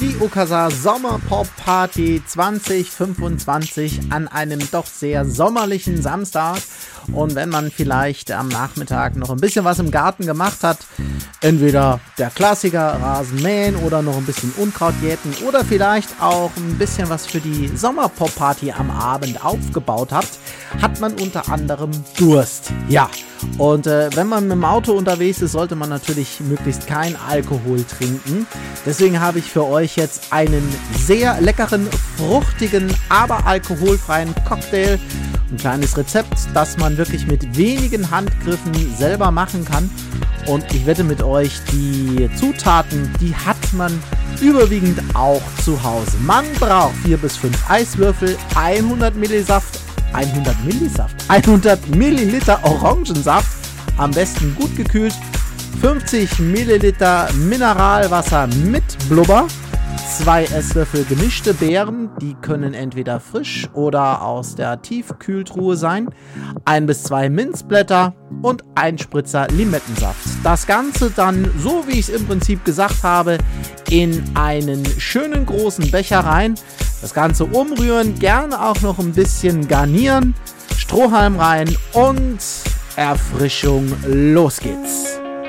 Die Okasa Sommerpop Party 2025 an einem doch sehr sommerlichen Samstag. Und wenn man vielleicht am Nachmittag noch ein bisschen was im Garten gemacht hat, entweder der Klassiker Rasenmähen oder noch ein bisschen Unkraut jäten oder vielleicht auch ein bisschen was für die Sommerpop Party am Abend aufgebaut habt, hat man unter anderem Durst. Ja, und wenn man mit dem Auto unterwegs ist, sollte man natürlich möglichst kein Alkohol trinken. Deswegen habe ich für euch jetzt einen sehr leckeren, fruchtigen, aber alkoholfreien Cocktail. Ein kleines Rezept, das man wirklich mit wenigen Handgriffen selber machen kann. Und ich wette mit euch, die Zutaten, die hat man überwiegend auch zu Hause. Man braucht 4 bis 5 Eiswürfel, 100 Milliliter Orangensaft, am besten gut gekühlt, 50 Milliliter Mineralwasser mit Blubber, 2 Esslöffel gemischte Beeren, die können entweder frisch oder aus der Tiefkühltruhe sein, 1 bis 2 Minzblätter und 1 Spritzer Limettensaft. Das Ganze dann, so wie ich es im Prinzip gesagt habe, in einen schönen großen Becher rein. Das Ganze umrühren, gerne auch noch ein bisschen garnieren, Strohhalm rein und Erfrischung, los geht's!